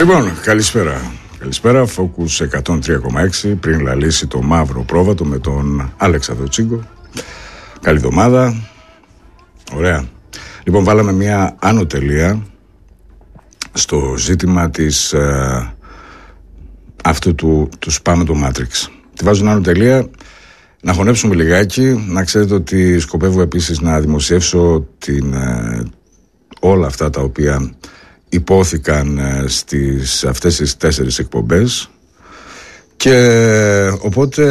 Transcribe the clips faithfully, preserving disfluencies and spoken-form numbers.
Λοιπόν, καλησπέρα. Καλησπέρα, Focus εκατόν τρία κόμμα έξι. Πριν λαλήσει το μαύρο πρόβατο με τον Αλέξανδρο Τσίγκο. Καλή εβδομάδα. Ωραία. Λοιπόν, βάλαμε μια άνω τελεία στο ζήτημα της ε, αυτού του, του σπάμε το Matrix. Τη βάζω άνω τελεία. Να χωνέψουμε λιγάκι. Να ξέρετε ότι σκοπεύω επίσης να δημοσιεύσω την, ε, όλα αυτά τα οποία υπόθηκαν ε, στις αυτές τις τέσσερις εκπομπές. Και οπότε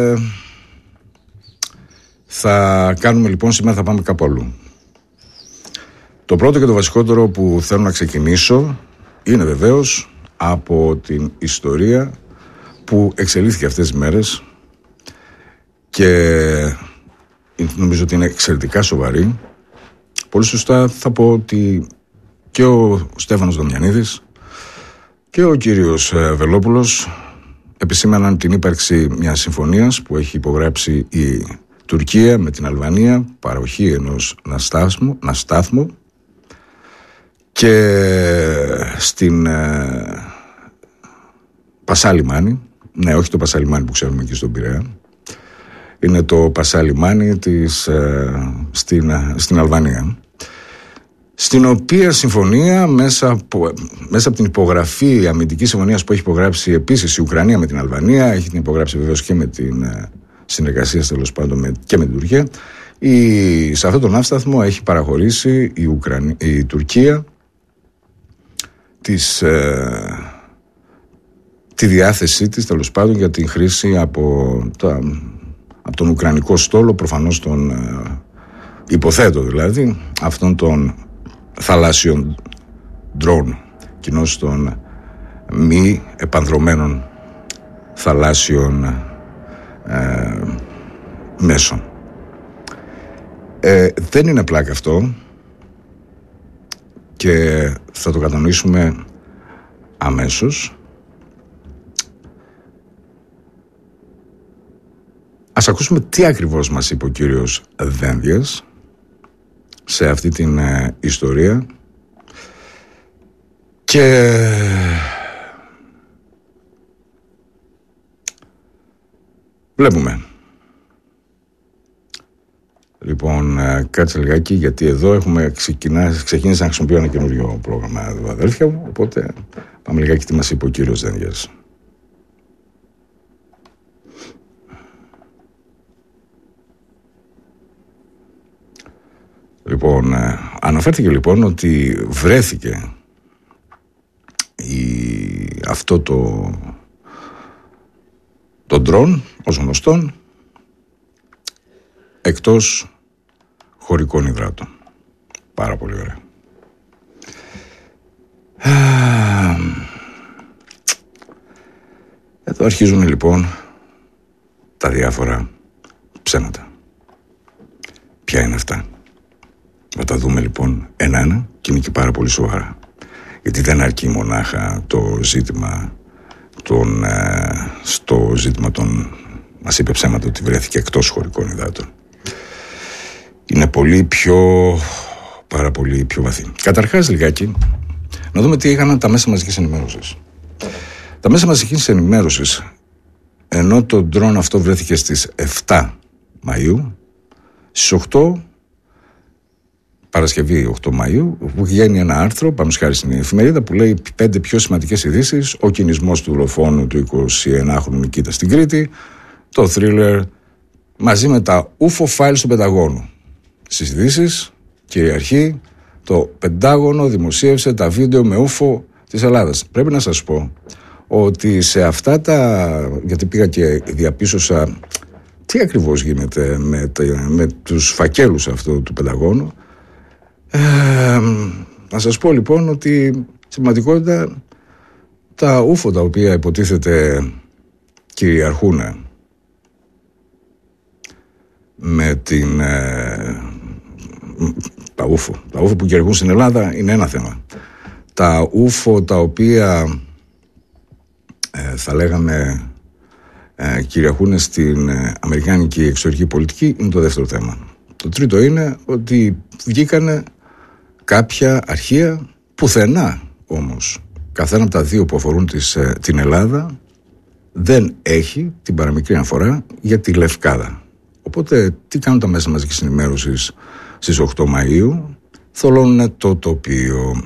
θα κάνουμε λοιπόν, σήμερα θα πάμε κάπου αλλού. Το πρώτο και το βασικότερο που θέλω να ξεκινήσω είναι βεβαίως από την ιστορία που εξελίχθηκε αυτές τις μέρες και νομίζω ότι είναι εξαιρετικά σοβαρή. Πολύ σωστά θα πω ότι και ο Στέφανος Δομιανίδης και ο κύριος Βελόπουλος επισήμαναν την ύπαρξη μιας συμφωνίας που έχει υπογράψει η Τουρκία με την Αλβανία, παροχή ενός ναυστάθμου, ναυστάθμου και στην ε, Πασά Λιμάνι. Ναι, όχι το Πασά Λιμάνι που ξέρουμε εκεί στον Πειραιά. Είναι το Πασά Λιμάνι της, ε, στην, ε, στην Αλβανία. Στην οποία συμφωνία μέσα από, μέσα από την υπογραφή αμυντικής συμφωνίας που έχει υπογράψει επίσης η Ουκρανία με την Αλβανία, έχει την υπογράψει βεβαίως και με την ε, συνεργασία τέλος πάντων με, και με την Τουρκία. Η, σε αυτόν τον ναύσταθμο έχει παραχωρήσει η, Ουκρανία, η Τουρκία της, ε, τη διάθεσή της τέλος πάντων για την χρήση από, τα, από τον Ουκρανικό στόλο, προφανώς τον ε, υποθέτω δηλαδή αυτόν τον θαλάσσιων ντρόν, κοινώς των μη επανδρωμένων θαλάσσιων ε, μέσων. Ε, δεν είναι πλάκα αυτό και θα το κατανοήσουμε αμέσως. Ας ακούσουμε τι ακριβώς μας είπε ο κύριος Δένδιας σε αυτή την ε, ιστορία και βλέπουμε. Λοιπόν, ε, κάτσε λιγάκι γιατί εδώ έχουμε ξεκινήσει να χρησιμοποιώ ένα καινούριο πρόγραμμα εδώ, αδέλφια μου, οπότε πάμε λιγάκι τι μας είπε ο κύριος Δένδιας. Λοιπόν, ε, αναφέρθηκε λοιπόν ότι βρέθηκε η, αυτό το το ντρόν ως γνωστόν εκτός χωρικών υδράτων. Πάρα πολύ ωραία. Εδώ αρχίζουν λοιπόν τα διάφορα ψέματα. Ποια είναι αυτά? Θα τα δούμε λοιπόν ένα-ένα και είναι και πάρα πολύ σοβαρά. Γιατί δεν αρκεί μονάχα το ζήτημα των, ε, στο ζήτημα των, μας είπε ψέματα ότι βρέθηκε εκτός χωρικών υδάτων. Είναι πολύ πιο, πάρα πολύ πιο βαθύ. Καταρχάς λιγάκι, να δούμε τι έκαναν τα μέσα μαζικής ενημέρωσης. Τα μέσα μαζικής ενημέρωσης, ενώ το ντρόν αυτό βρέθηκε στις εφτά Μαΐου, στις οκτώ Παρασκευή οκτώ Μαΐου, που βγαίνει ένα άρθρο, πάμε χάρη στην εφημερίδα, που λέει πέντε πιο σημαντικές ειδήσεις: ο κινησμός του δολοφόνου του εικοσιενάχρονου Νικήτα στην Κρήτη, το θρίλερ μαζί με τα ούφο files του Πενταγώνου. Στις ειδήσεις, κυριαρχεί, το Πεντάγωνο δημοσίευσε τα βίντεο με ούφο της Ελλάδας. Πρέπει να σας πω ότι σε αυτά τα, γιατί πήγα και διαπίστωσα τι ακριβώς γίνεται με, τα, με τους φακέλους αυτού του Πενταγώνου. Ε, να σας πω λοιπόν ότι στην πραγματικότητα τα ούφο τα οποία υποτίθεται κυριαρχούν με την ε, τα ούφο τα ούφο που κυριαρχούν στην Ελλάδα είναι ένα θέμα. Τα ούφο τα οποία ε, θα λέγαμε ε, κυριαρχούν στην ε, αμερικάνικη εξωτερική πολιτική είναι το δεύτερο θέμα. Το τρίτο είναι ότι βγήκανε κάποια αρχεία, πουθενά όμως καθένα από τα δύο που αφορούν τις, την Ελλάδα δεν έχει την παραμικρή αναφορά για τη Λευκάδα. Οπότε τι κάνουν τα μέσα μαζικής ενημέρωσης στις οκτώ Μαΐου? Θολώνουν το τοπίο.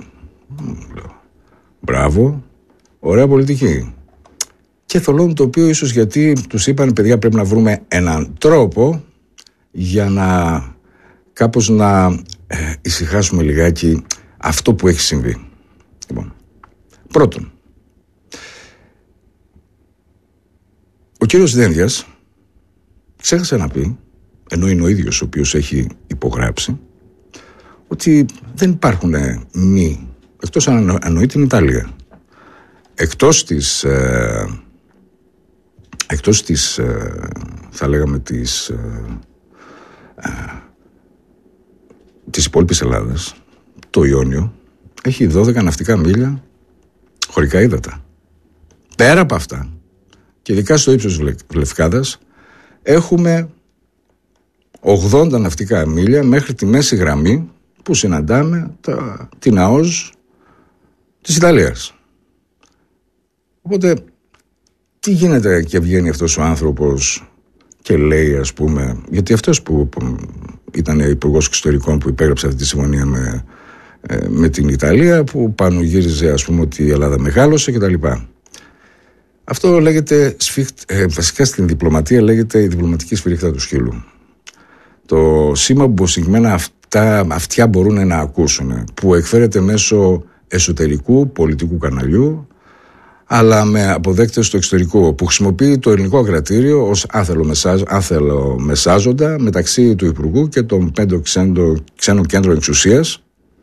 Μπράβο, ωραία πολιτική. Και θολώνουν το τοπίο ίσως γιατί τους είπαν, παιδιά, πρέπει να βρούμε έναν τρόπο για να κάπως να ε, ησυχάσουμε λιγάκι αυτό που έχει συμβεί. Λοιπόν, πρώτον, ο κύριος Δένδιας ξέχασε να πει, ενώ είναι ο ίδιος ο οποίος έχει υπογράψει, ότι δεν υπάρχουν μη, εκτός αν εννοεί την Ιταλία, εκτός της ε, εκτός της ε, θα λέγαμε της ε, ε, της υπόλοιπης Ελλάδας, το Ιόνιο έχει δώδεκα ναυτικά μίλια χωρικά ύδατα. Πέρα από αυτά, και ειδικά στο ύψος της Λευκάδας, έχουμε ογδόντα ναυτικά μίλια μέχρι τη μέση γραμμή που συναντάμε τα, την ΑΟΣ της Ιταλίας. Οπότε τι γίνεται και βγαίνει αυτός ο άνθρωπος και λέει, ας πούμε, γιατί αυτός που, που ήταν υπουργός εξωτερικών που υπέγραψε αυτή τη συμφωνία με, ε, με την Ιταλία, που πάνω γύριζε, ας πούμε, ότι η Ελλάδα μεγάλωσε κτλ. Αυτό λέγεται σφίχτ, ε, βασικά στην διπλωματία λέγεται η διπλωματική σφυρίχτα του σκύλου. Το σήμα που συγκεκριμένα αυτά, αυτιά μπορούν να ακούσουν, που εκφέρεται μέσω εσωτερικού πολιτικού καναλιού, αλλά με αποδέκτες στο εξωτερικό, που χρησιμοποιεί το ελληνικό ακροατήριο ως άθελο, μεσάζ, άθελο μεσάζοντα μεταξύ του Υπουργού και των πέντε ξένων, ξένων κέντρων εξουσίας.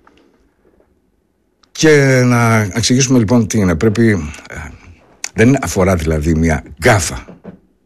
Και να εξηγήσουμε λοιπόν τι είναι. Πρέπει, δεν αφορά δηλαδή μια γκάφα.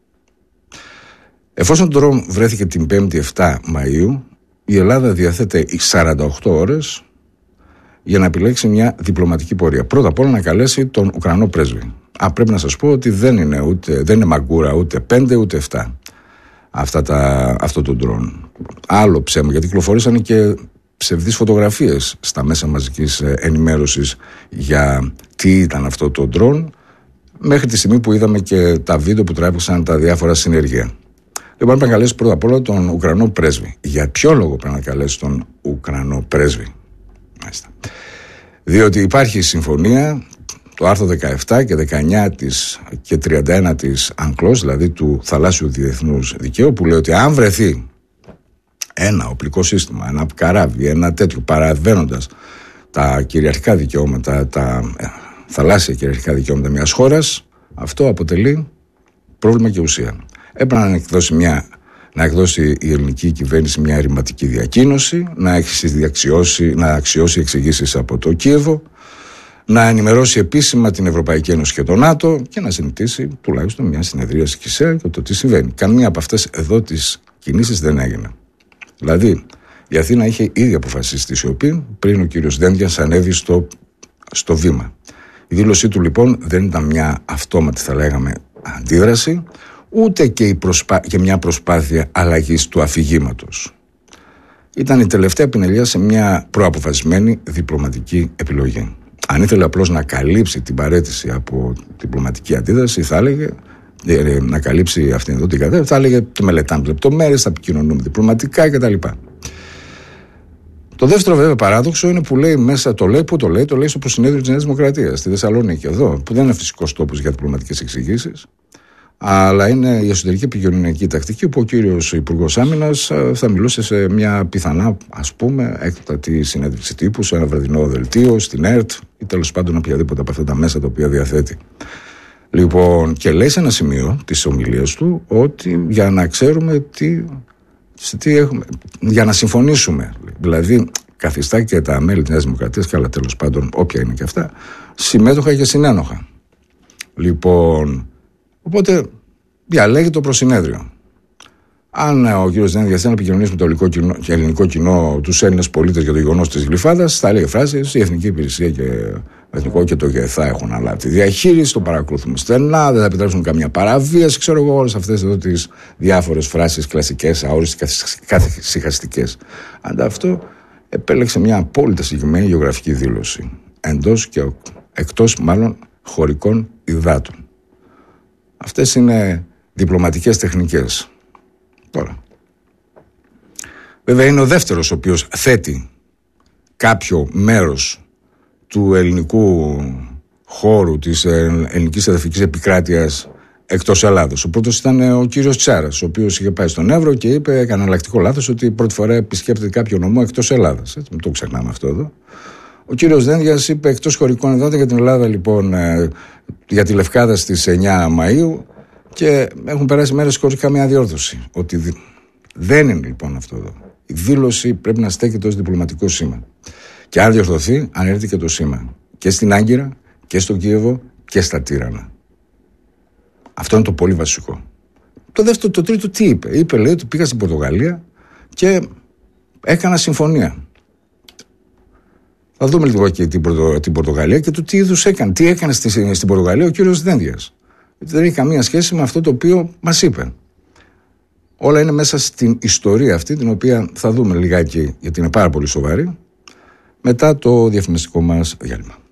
Εφόσον το ντρόουν βρέθηκε την πέμπτη επτά Μαΐου, η Ελλάδα διαθέτει σαράντα οκτώ ώρες για να επιλέξει μια διπλωματική πορεία. Πρώτα απ' όλα να καλέσει τον Ουκρανό πρέσβη. Α, πρέπει να σας πω ότι δεν είναι, ούτε, δεν είναι μαγκούρα ούτε πέντε ούτε εφτά αυτά τα, αυτό το ντρόουν. Άλλο ψέμα, γιατί κυκλοφορήσαν και ψευδείς φωτογραφίες στα μέσα μαζικής ενημέρωσης για τι ήταν αυτό το ντρόουν, μέχρι τη στιγμή που είδαμε και τα βίντεο που τράβηξαν τα διάφορα συνεργεία. Λοιπόν, πρέπει να καλέσει πρώτα απ' όλα τον Ουκρανό πρέσβη. Για ποιο λόγο πρέπει να καλέσει τον Ουκρανό πρέσβη? Μάλιστα. Διότι υπάρχει συμφωνία, το άρθρο δεκαεπτά και δεκαεννιά της και τριάντα ένα της Αγκλός, δηλαδή του θαλάσσιου διεθνούς δικαίου, που λέει ότι αν βρεθεί ένα οπλικό σύστημα, ένα καράβι, ένα τέτοιο, παραβαίνοντας τα κυριαρχικά δικαιώματα, τα θαλάσσια κυριαρχικά δικαιώματα μιας χώρας, αυτό αποτελεί πρόβλημα και ουσία. Έπρεπε να εκδώσει, μια, να εκδώσει η ελληνική κυβέρνηση μια ρηματική διακοίνωση, να έχει αξιώσει, να αξιώσει εξηγήσεις από το Κίεβο, να ενημερώσει επίσημα την Ευρωπαϊκή Ένωση και το ΝΑΤΟ και να ζητήσει τουλάχιστον μια συνεδρίαση ΚΙΣΕΑ για το τι συμβαίνει. Καμία από αυτές εδώ τις κινήσεις δεν έγινε. Δηλαδή, η Αθήνα είχε ήδη αποφασίσει τη σιωπή πριν ο κύριος Δένδιας ανέβει στο, στο βήμα. Η δήλωσή του λοιπόν δεν ήταν μια αυτόματη, θα λέγαμε, αντίδραση, ούτε και, η προσπά... και μια προσπάθεια αλλαγής του αφηγήματος. Ήταν η τελευταία πινελιά σε μια προαποφασισμένη διπλωματική επιλογή. Αν ήθελε απλώς να καλύψει την παραίτηση από διπλωματική αντίδραση, θα έλεγε, να καλύψει αυτήν εδώ την κατάσταση, θα έλεγε το μελετάμε λεπτομέρειες, θα επικοινωνούμε διπλωματικά κτλ. Το δεύτερο βέβαια παράδοξο είναι που λέει μέσα, το λέει, που το λέει, το λέει στο προσυνέδριο της Νέας Δημοκρατίας, στη Θεσσαλονίκη εδώ, που δεν είναι φυσικός τόπος για διπλωματικές εξηγήσεις, αλλά είναι η εσωτερική επικοινωνιακή τακτική που ο κύριος Υπουργός Άμυνας θα μιλούσε σε μια πιθανά, ας πούμε, έκτατη συνέντευξη τύπου, σε ένα βραδινό δελτίο, στην ΕΡΤ ή τέλος πάντων οποιαδήποτε από αυτά τα μέσα τα οποία διαθέτει. Λοιπόν, και λέει σε ένα σημείο της ομιλίας του ότι για να ξέρουμε τι, τι έχουμε, για να συμφωνήσουμε, δηλαδή καθιστά και τα μέλη της Νέας Δημοκρατίας και άλλα τέλος πάντων, όποια είναι και αυτά, συμμέτοχα και συνένοχα. Λοιπόν, οπότε διαλέγει το προσυνέδριο. Αν ο κ. Δένδιας θέλει να επικοινωνήσει με το ελληνικό κοινό, και ελληνικό κοινό, τους Έλληνες πολίτες για το γεγονός της Γλυφάδας, θα έλεγε φράσεις: η Εθνική Υπηρεσία και Εθνικό και το ΓΕΘΑ έχουν αναλάβει τη διαχείριση, το παρακολουθούμε στενά, δεν θα επιτρέψουν καμία παραβίαση. Ξέρω εγώ όλες αυτές εδώ τις διάφορες φράσεις κλασικές, αόριστες, καθησυχαστικές. Αντί αυτό, επέλεξε μια απόλυτα συγκεκριμένη γεωγραφική δήλωση εντός και εκτός μάλλον χωρικών υδάτων. Αυτές είναι διπλωματικές τεχνικές. Τώρα, βέβαια είναι ο δεύτερος ο οποίος θέτει κάποιο μέρος του ελληνικού χώρου, της ελληνικής εδαφικής επικράτειας εκτός Ελλάδος. Ο πρώτος ήταν ο κύριος Τσάρας, ο οποίος είχε πάει στον Εύρο και είπε, έκανε εναλλακτικό λάθος, ότι πρώτη φορά επισκέπτεται κάποιο νομό εκτός Ελλάδας. Έτσι, μην το ξεχνάμε αυτό εδώ. Ο κύριος Δένδιας είπε εκτός χωρικών υδάτων για την Ελλάδα, λοιπόν, για τη Λευκάδα στις εννιά Μαΐου, και έχουν περάσει μέρες χωρίς καμία διόρθωση. Ότι δεν είναι λοιπόν αυτό εδώ. Η δήλωση πρέπει να στέκεται ως διπλωματικό σήμα. Και αν διορθωθεί, αναιρείται και το σήμα. Και στην Άγκυρα και στο Κίεβο και στα Τύρανα. Αυτό είναι το πολύ βασικό. Το δεύτερο, το τρίτο τι είπε? Είπε, λέει, ότι πήγα στην Πορτογαλία και έκανα συμφωνία. Θα δούμε λίγο και την, Πορτο, την Πορτογαλία και το τι είδους έκανε. Τι έκανε στη, στην Πορτογαλία ο κύριος Δένδιας. Δεν έχει καμία σχέση με αυτό το οποίο μας είπε. Όλα είναι μέσα στην ιστορία αυτή, την οποία θα δούμε λιγάκι, γιατί είναι πάρα πολύ σοβαρή, μετά το διαφημιστικό μας διάλειμμα.